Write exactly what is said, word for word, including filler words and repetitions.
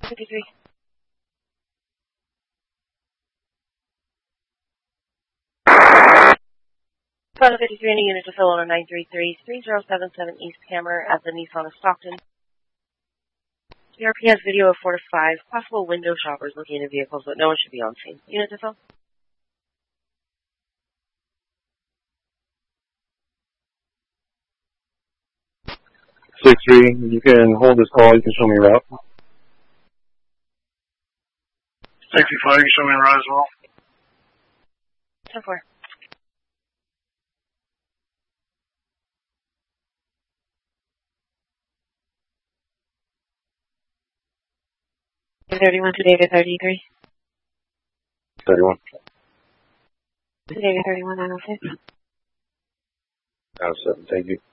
fifty-three. Pilot fifty-three in a unit to fill on a nine three three, three zero seven seven East Hammer at the Nissan of Stockton. C R P has video of four to five possible window shoppers looking into vehicles, but no one should be on scene. Unit to fill. six three, you can hold this call, you can show me a route. sixty-five, you can show me a route as well. ten four. thirty-one to David thirty-three. thirty-one. To David thirty-one, nine oh six. nine oh seven, thank you.